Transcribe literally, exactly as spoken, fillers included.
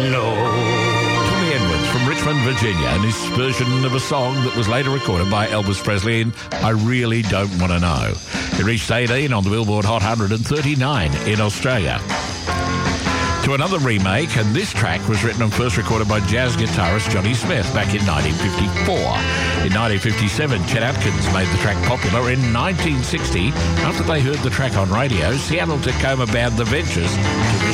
Tommy Edwards from Richmond, Virginia, and his version of a song that was later recorded by Elvis Presley in I Really Don't Want to Know. It reached eighteen on the Billboard Hot one hundred thirty-nine in Australia. To another remake, and this track was written and first recorded by jazz guitarist Johnny Smith back in nineteen fifty-four. In nineteen fifty-seven, Chet Atkins made the track popular. In nineteen sixty, after they heard the track on radio, Seattle Tacoma band The Ventures